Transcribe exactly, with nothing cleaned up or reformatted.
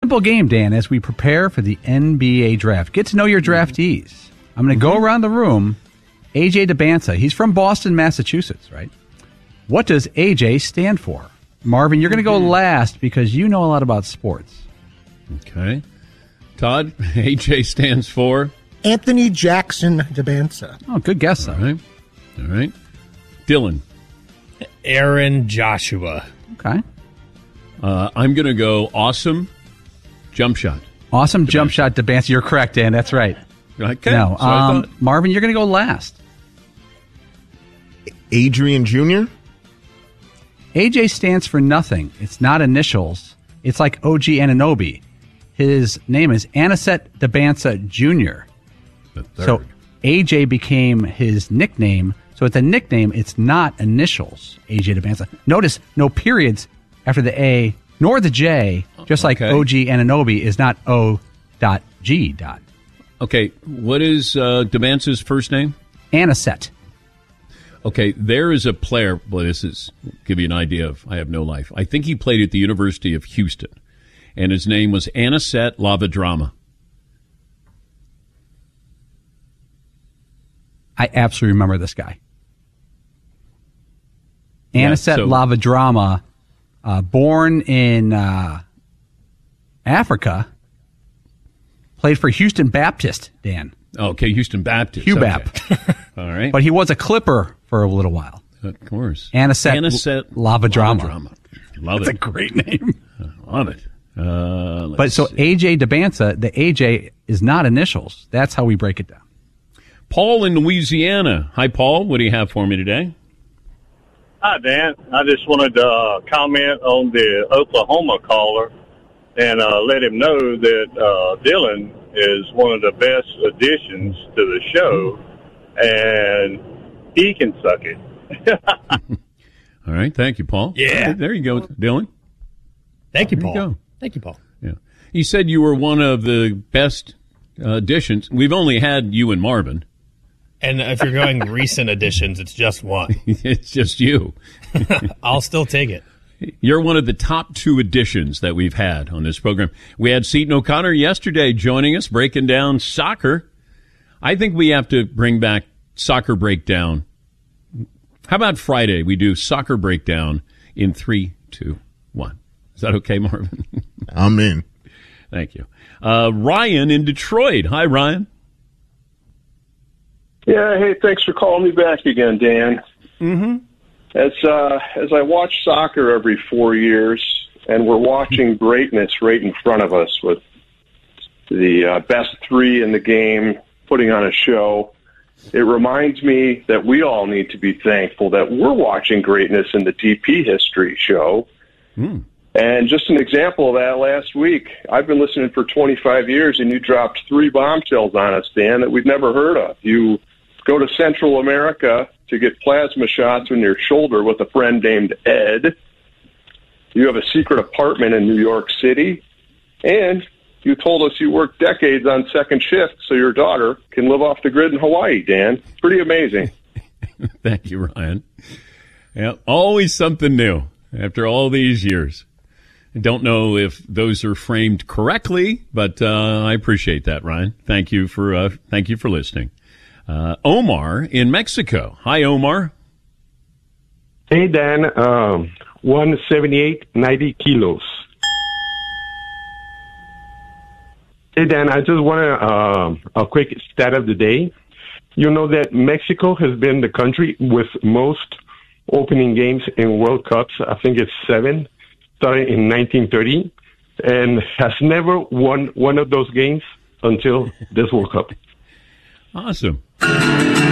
simple game, Dan, as we prepare for the N B A draft. Get to know your draftees. I'm going to Mm-hmm. go around the room. A J DeBanza, he's from Boston, Massachusetts, right? What does A J stand for? Marvin, you're going to go last because you know a lot about sports. Okay. Todd, A J stands for? Anthony Jackson DeBanza. Oh, good guess, though. All right. All right. Dylan. Aaron Joshua. Okay. Uh, I'm going to go awesome jump shot. Awesome jump shot, DeBanza. You're correct, Dan. That's right. Okay. No, So I um, thought- Marvin, you're going to go last. Adrian Junior? A J stands for nothing. It's not initials. It's like O G Anunoby. His name is Anisette DeBanza Junior The third. So A J became his nickname. So it's a nickname. It's not initials, A J DeBanza. Notice no periods after the A nor the J, just like Okay. O G Anunoby is not O dot G dot. Okay. What is uh, DeBanza's first name? Anisette. Okay, there is a player. Boy, this is give you an idea of. I have no life. I think he played at the University of Houston, and his name was Anisette Lavadrama. I absolutely remember this guy. Yeah, Anisette so- Lavadrama, uh, born in uh, Africa, played for Houston Baptist, Dan. Okay, Houston Baptist. Hugh okay. Bap. All right, But he was a Clipper for a little while. of course. Anisette Anisette Lavadrama. Lavadrama. Love That's it. a great name. Love it. Uh, let's But so see. A J DeBanza, the A J is not initials. That's how we break it down. Paul in Louisiana. Hi, Paul. What do you have for me today? Hi, Dan. I just wanted to uh, comment on the Oklahoma caller and uh, let him know that uh, Dylan is one of the best additions to the show, and he can suck it. All right. Thank you, Paul. Yeah. Okay, there you go, Dylan. Thank you, There you Paul. go. Thank you, Paul. Yeah. He said you were one of the best uh, additions. We've only had you and Marvin. And if you're going recent additions, it's just one. It's just you. I'll still take it. You're one of the top two additions that we've had on this program. We had Seton O'Connor yesterday joining us, breaking down soccer. I think we have to bring back soccer breakdown. How about Friday? We do soccer breakdown in three, two, one. Is that okay, Marvin? I'm in. Thank you. Uh, Ryan in Detroit. Hi, Ryan. Yeah, hey, thanks for calling me back again, Dan. Mm-hmm. As uh, as I watch soccer every four years, and we're watching greatness right in front of us with the uh, best three in the game putting on a show, it reminds me that we all need to be thankful that we're watching greatness in the D P History show. Mm. And just an example of that last week, I've been listening for twenty-five years, and you dropped three bombshells on us, Dan, that we've never heard of. You go to Central America to get plasma shots on your shoulder with a friend named Ed. You have a secret apartment in New York City. And you told us you worked decades on second shift so your daughter can live off the grid in Hawaii, Dan. Pretty amazing. Thank you, Ryan. Yeah, always something new after all these years. I don't know if those are framed correctly, but uh, I appreciate that, Ryan. Thank you for uh, thank you for listening. Uh, Omar in Mexico. Hi, Omar. Hey, Dan. Um, one seventy-eight, ninety kilos. Hey, Dan, I just want to, um, a quick stat of the day. You know that Mexico has been the country with most opening games in World Cups. I think it's seven, starting in nineteen thirty, and has never won one of those games until this World Cup. Awesome.